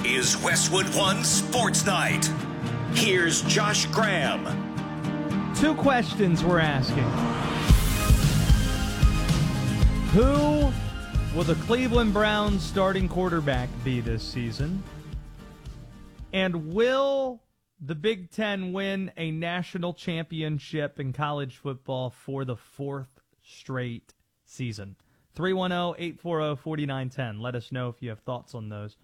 is Westwood One Sports Night. Here's Josh Graham. Two questions we're asking. Who will the Cleveland Browns starting quarterback be this season? And will the Big Ten win a national championship in college football for the fourth straight season? 310-840-4910. Let us know if you have thoughts on those.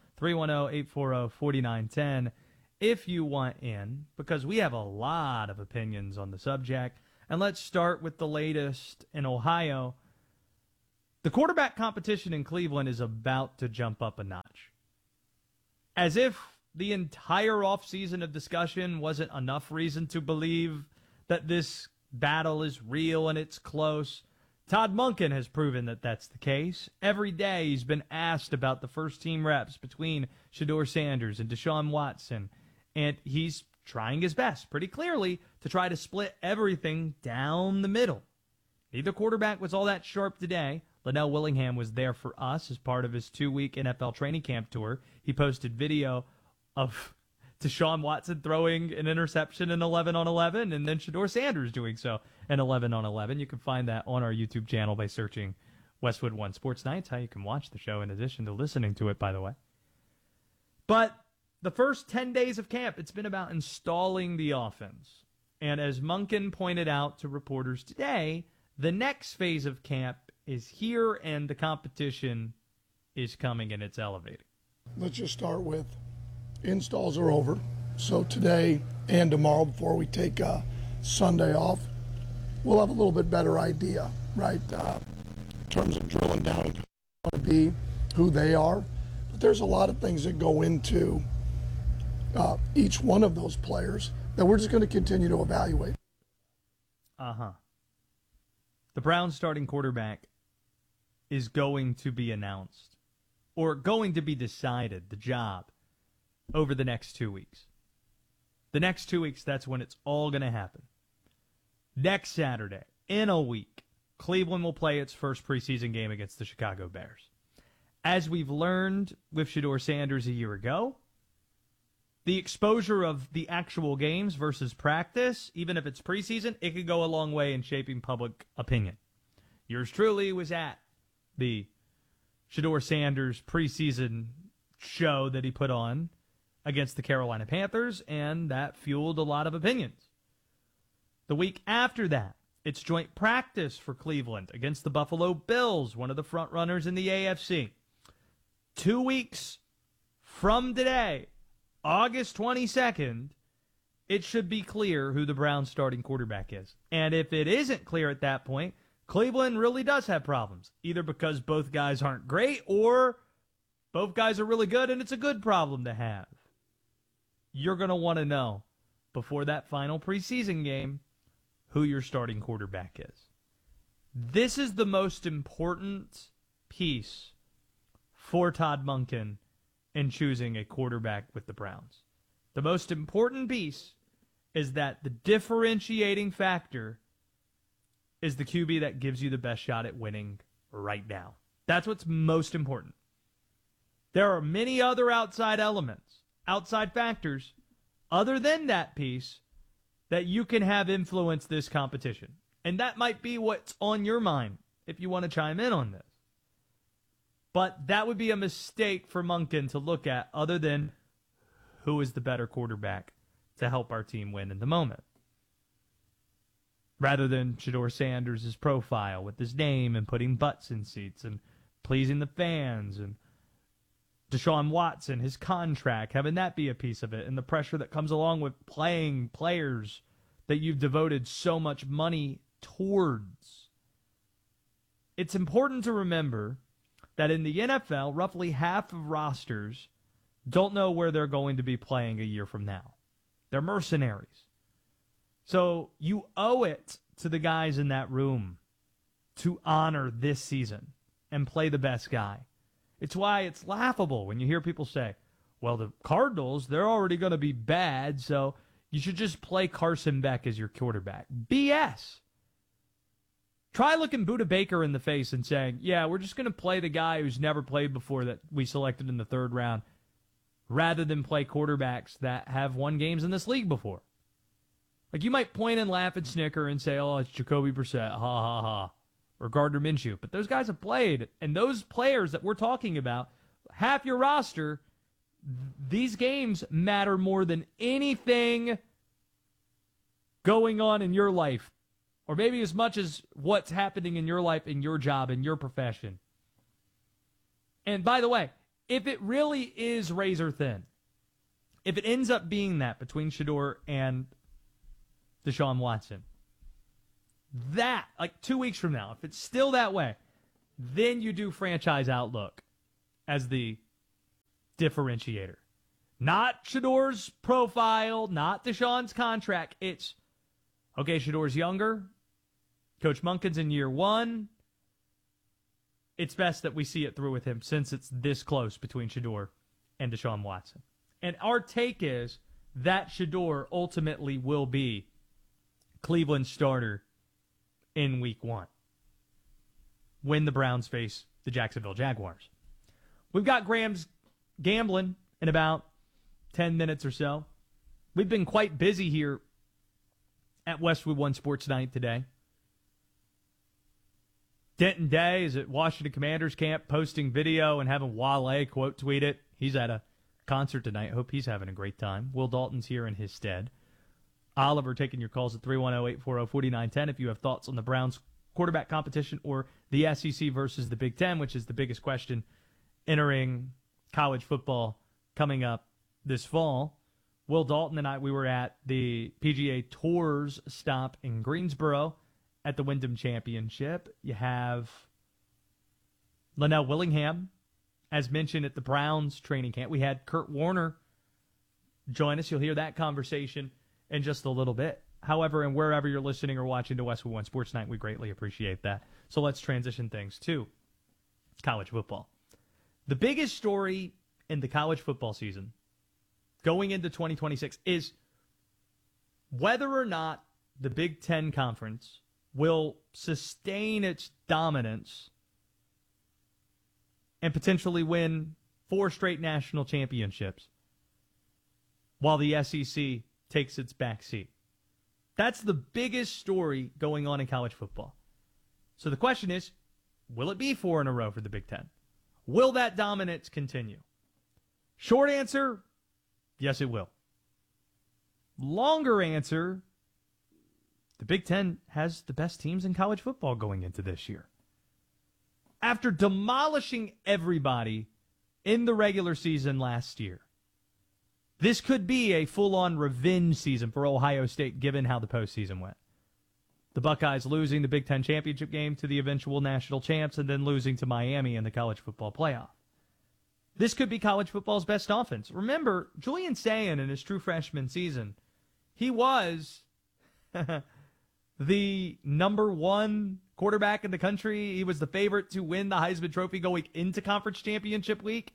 310-840-4910 if you want in, because we have a lot of opinions on the subject. And let's start with the latest in Ohio. The quarterback competition in Cleveland is about to jump up a notch. As if the entire offseason of discussion wasn't enough reason to believe that this battle is real and it's close. Todd Monken has proven that that's the case. Every day he's been asked about the first-team reps between Shedeur Sanders and Deshaun Watson, and he's trying his best, pretty clearly, to try to split everything down the middle. Neither quarterback was all that sharp today. Linnell Willingham was there for us as part of his 2-week NFL training camp tour. He posted video of Deshaun Watson throwing an interception in 11-on-11, and then Shedeur Sanders doing so in 11-on-11. You can find that on our YouTube channel by searching Westwood One Sports Nights, how you can watch the show in addition to listening to it, by the way. But the first 10 days of camp, it's been about installing the offense. And as Monken pointed out to reporters today, the next phase of camp is here, and the competition is coming, and it's elevating. Let's just start with installs are over. So today and tomorrow, before we take Sunday off, we'll have a little bit better idea, right, in terms of drilling down and who they want to be, who they are. But there's a lot of things that go into each one of those players that we're just going to continue to evaluate. The Browns starting quarterback is going to be announced, or going to be decided, the job, over the next 2 weeks. The next 2 weeks, that's when it's all going to happen. Next Saturday, in a week, Cleveland will play its first preseason game against the Chicago Bears. As we've learned with Shedeur Sanders a year ago, the exposure of the actual games versus practice, even if it's preseason, it could go a long way in shaping public opinion. Yours truly was at the Shedeur Sanders preseason show that he put on against the Carolina Panthers, and that fueled a lot of opinions. The week after that, it's joint practice for Cleveland against the Buffalo Bills, one of the front runners in the AFC. 2 weeks from today, August 22nd, it should be clear who the Browns starting quarterback is. And if it isn't clear at that point, Cleveland really does have problems, either because both guys aren't great or both guys are really good and it's a good problem to have. You're going to want to know before that final preseason game who your starting quarterback is. This is the most important piece for Todd Monken in choosing a quarterback with the Browns. The most important piece is that the differentiating factor is the QB that gives you the best shot at winning right now. That's what's most important. There are many other outside elements, outside factors, other than that piece, that you can have influence this competition. And that might be what's on your mind if you want to chime in on this. But that would be a mistake for Monken to look at other than who is the better quarterback to help our team win in the moment. Rather than Shedeur Sanders' profile with his name and putting butts in seats and pleasing the fans, and Deshaun Watson, his contract, having that be a piece of it, and the pressure that comes along with playing players that you've devoted so much money towards. It's important to remember that in the NFL, roughly half of rosters don't know where they're going to be playing a year from now. They're mercenaries. So you owe it to the guys in that room to honor this season and play the best guy. It's why it's laughable when you hear people say, well, the Cardinals, they're already going to be bad, so you should just play Carson Beck as your quarterback. BS. Try looking Budda Baker in the face and saying, yeah, we're just going to play the guy who's never played before that we selected in the third round. rather than play quarterbacks that have won games in this league before. Like, you might point and laugh and snicker and say, oh, it's Jacoby Brissett, ha, ha, ha, or Gardner Minshew. But those guys have played, and those players that we're talking about, half your roster, these games matter more than anything going on in your life, or maybe as much as what's happening in your life, in your job, in your profession. And by the way, if it really is razor thin, if it ends up being that between Shedeur and Deshaun Watson, that, like 2 weeks from now, if it's still that way, then you do franchise outlook as the differentiator. Not Shedeur's profile, not Deshaun's contract. It's, okay, Shedeur's younger. Coach Monken's in year one. It's best that we see it through with him since it's this close between Shedeur and Deshaun Watson. And our take is that Shedeur ultimately will be Cleveland's starter in week 1 when the Browns face the Jacksonville Jaguars. We've got Graham's gambling in about 10 minutes or so. We've been quite busy here at Westwood One Sports Night today. Denton Day is at Washington Commanders camp posting video and having Wale quote tweet it. He's at a concert tonight. Hope he's having a great time. Will Dalton's here in his stead. Oliver taking your calls at 310-840-4910 if you have thoughts on the Browns quarterback competition or the SEC versus the Big Ten, which is the biggest question entering college football coming up this fall. Will Dalton and I, we were at the PGA Tours stop in Greensboro at the Wyndham Championship. You have Linnell Willingham, as mentioned, at the Browns training camp. We had Kurt Warner join us. You'll hear that conversation in just a little bit. However, and wherever you're listening or watching to Westwood One Sports Night, we greatly appreciate that. So let's transition things to college football. The biggest story in the college football season going into 2026 is whether or not the Big Ten Conference will sustain its dominance and potentially win 4 straight national championships while the SEC takes its back seat. That's the biggest story going on in college football. So the question is, will it be 4 in a row for the Big Ten? Will that dominance continue? Short answer, yes, it will. Longer answer, the Big Ten has the best teams in college football going into this year. After demolishing everybody in the regular season last year, this could be a full-on revenge season for Ohio State given how the postseason went. The Buckeyes losing the Big Ten championship game to the eventual national champs and then losing to Miami in the college football playoff. This could be college football's best offense. Remember, Julian Sayin in his true freshman season, he was the number 1 quarterback in the country. He was the favorite to win the Heisman Trophy going into conference championship week.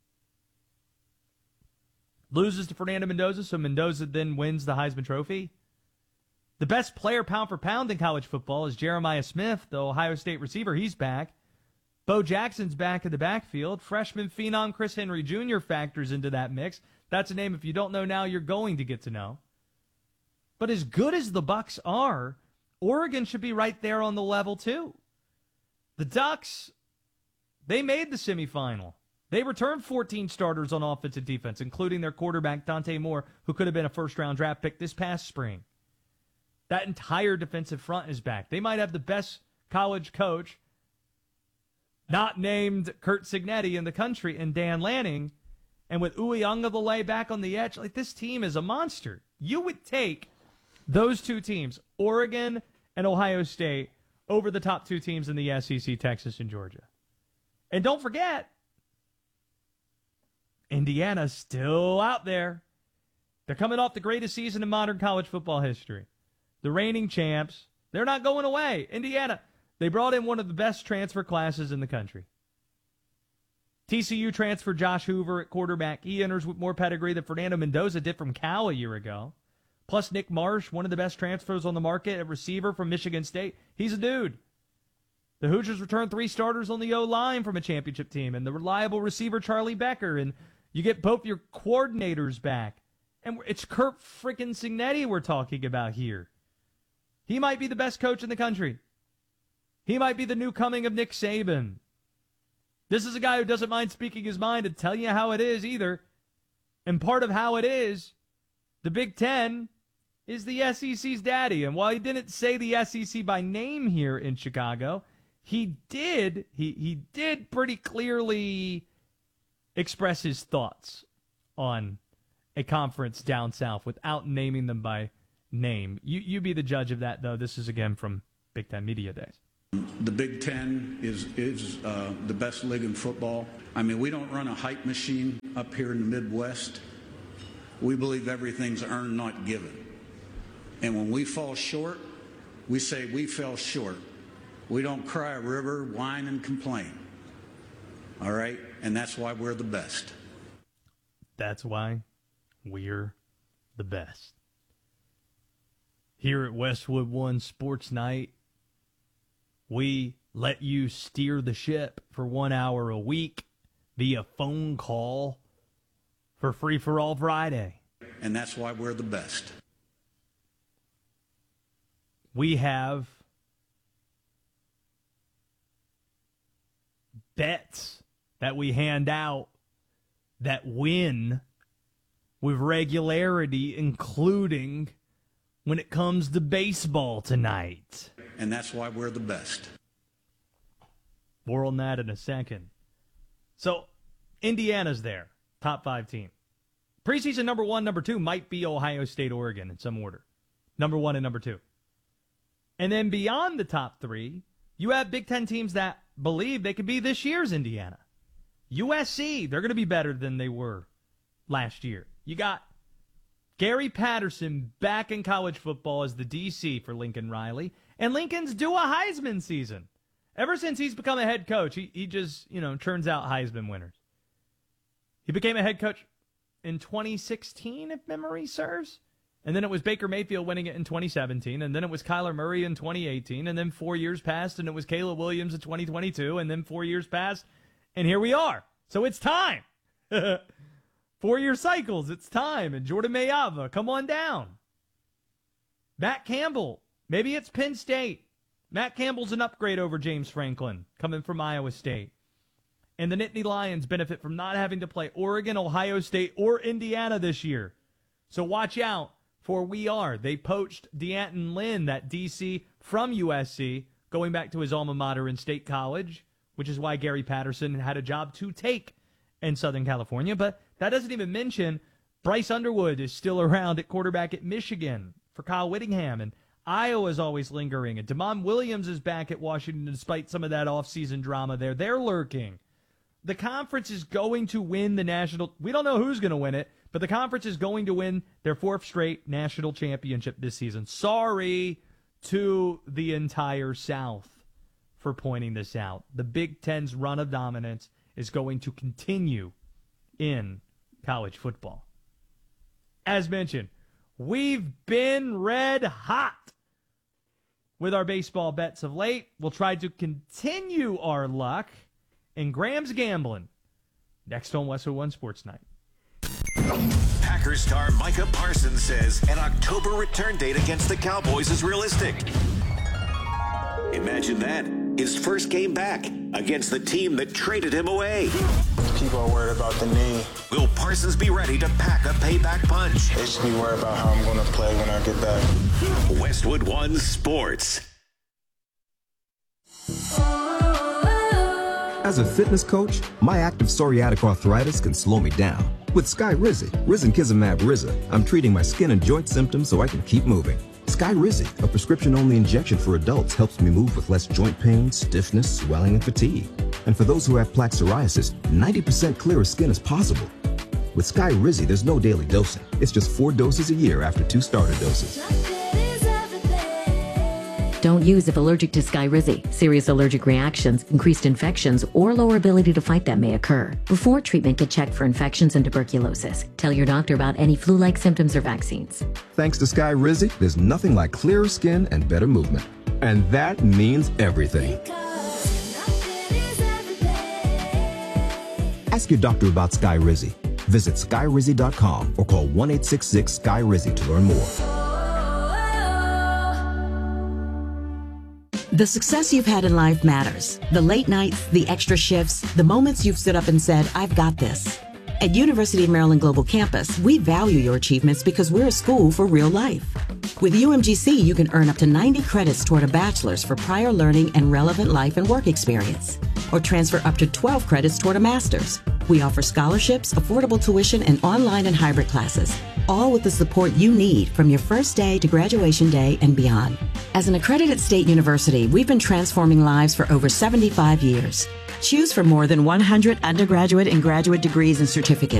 Loses to Fernando Mendoza, so Mendoza then wins the Heisman Trophy. The best player pound for pound in college football is Jeremiah Smith, the Ohio State receiver. He's back. Bo Jackson's back in the backfield. Freshman phenom Chris Henry Jr. factors into that mix. That's a name, if you don't know now, you're going to get to know. But as good as the Bucs are, Oregon should be right there on the level too. The Ducks, they made the semifinal. They returned 14 starters on offense and defense, including their quarterback, Dante Moore, who could have been a first-round draft pick this past spring. That entire defensive front is back. They might have the best college coach, not named Kurt Cignetti, in the country, and Dan Lanning. And with Uiagalelei back on the edge, like, this team is a monster. You would take those 2 teams, Oregon and Ohio State, over the top 2 teams in the SEC, Texas and Georgia. And don't forget, Indiana's still out there. They're coming off the greatest season in modern college football history. The reigning champs, they're not going away. Indiana, they brought in one of the best transfer classes in the country. TCU transfer Josh Hoover at quarterback. He enters with more pedigree than Fernando Mendoza did from Cal a year ago. Plus Nick Marsh, one of the best transfers on the market, a receiver from Michigan State. He's a dude. The Hoosiers returned 3 starters on the O-line from a championship team, and the reliable receiver Charlie Becker. And You get both your coordinators back. And it's Kurt freaking Cignetti we're talking about here. He might be the best coach in the country. He might be the new coming of Nick Saban. This is a guy who doesn't mind speaking his mind and telling you how it is either. And part of how it is, the Big Ten is the SEC's daddy. And while he didn't say the SEC by name here in Chicago, he did pretty clearly express his thoughts on a conference down south without naming them by name. You be the judge of that, though. This is, again, from Big Ten Media Days. The Big Ten is the best league in football. I mean, we don't run a hype machine up here in the Midwest. We believe everything's earned, not given. And when we fall short, we say we fell short. We don't cry a river, whine, and complain. All right? And that's why we're the best. That's why we're the best. Here at Westwood One Sports Night, we let you steer the ship for 1 hour a week via phone call for Free for All Friday. And that's why we're the best. We have bets that we hand out that win with regularity, including when it comes to baseball tonight. And that's why we're the best. More on that in a second. So, Indiana's there, top 5 team. Preseason number 1, number 2 might be Ohio State, Oregon in some order. Number 1 and number 2. And then beyond the top 3, you have Big Ten teams that believe they could be this year's Indiana. USC, they're going to be better than they were last year. You got Gary Patterson back in college football as the DC for Lincoln Riley. And Lincoln's due a Heisman season. Ever since he's become a head coach, he just, churns out Heisman winners. He became a head coach in 2016, if memory serves. And then it was Baker Mayfield winning it in 2017. And then it was Kyler Murray in 2018. And then 4 years passed, and it was Caleb Williams in 2022. And then 4 years passed, and here we are. So it's time. 4-year cycles, it's time. And Jordan Mayava, come on down. Matt Campbell, maybe it's Penn State. Matt Campbell's an upgrade over James Franklin, coming from Iowa State. And the Nittany Lions benefit from not having to play Oregon, Ohio State, or Indiana this year. So watch out for We Are. They poached D'Anton Lynn, that DC from USC, going back to his alma mater in State College, which is why Gary Patterson had a job to take in Southern California. But that doesn't even mention Bryce Underwood is still around at quarterback at Michigan for Kyle Whittingham, and Iowa's always lingering, and Damon Williams is back at Washington despite some of that offseason drama there. They're lurking. The conference is going to win the national. We don't know who's going to win it, but the conference is going to win their 4th straight national championship this season. Sorry to the entire South for pointing this out. The Big Ten's run of dominance is going to continue in college football. As mentioned, we've been red hot with our baseball bets of late. We'll try to continue our luck in Graham's Gambling next on Westwood One Sports Night. Packers star Micah Parsons says an October return date against the Cowboys is realistic. Imagine that. His first game back against the team that traded him away. People are worried about the knee. Will Parsons be ready to pack a payback punch? They should be worried about how I'm going to play when I get back. Westwood One Sports. As a fitness coach, my active psoriatic arthritis can slow me down. With Skyrizi, Risankizumab Riza, I'm treating my skin and joint symptoms so I can keep moving. Skyrizi, a prescription-only injection for adults, helps me move with less joint pain, stiffness, swelling, and fatigue. And for those who have plaque psoriasis, 90% clearer skin is possible. With Skyrizi, there's no daily dosing. It's just 4 doses a year after 2 starter doses. Don't use if allergic to Skyrizi. Serious allergic reactions, increased infections, or lower ability to fight them may occur. Before treatment, get checked for infections and tuberculosis. Tell your doctor about any flu-like symptoms or vaccines. Thanks to Skyrizi, there's nothing like clearer skin and better movement. And that means everything. Ask your doctor about Skyrizi. Visit SkyRizzy.com or call 1-866-SKY-RIZZY to learn more. The success you've had in life matters. The late nights, the extra shifts, the moments you've stood up and said, I've got this. At University of Maryland Global Campus, we value your achievements because we're a school for real life. With UMGC, you can earn up to 90 credits toward a bachelor's for prior learning and relevant life and work experience, or transfer up to 12 credits toward a master's. We offer scholarships, affordable tuition, and online and hybrid classes, all with the support you need from your first day to graduation day and beyond. As an accredited state university, we've been transforming lives for over 75 years. Choose from more than 100 undergraduate and graduate degrees and certificates